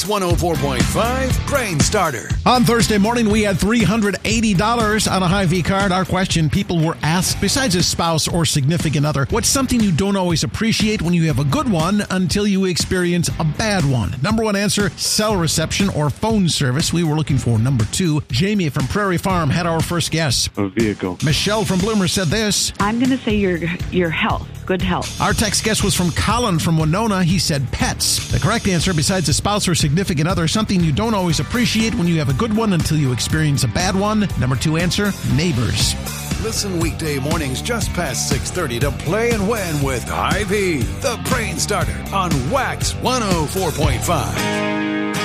104.5 Brain Starter. On Thursday morning, we had $380 on a Hy-Vee card. Our question, people were asked, besides a spouse or significant other, what's something you don't always appreciate when you have a good one until you experience a bad one? Number one answer, cell reception or phone service. We were looking for number two. Jamie from Prairie Farm had our first guess. A vehicle. Michelle from Bloomer said this. I'm going to say your health, good health. Our text guess was from Colin from Winona. He said pets. The correct answer, besides a spouse or significant other, something you don't always appreciate when you have a good one until you experience a bad one. Number two answer, neighbors. Listen weekday mornings just past 6:30 to Play and Win with Hy-Vee, the Brain Starter on Wax 104.5.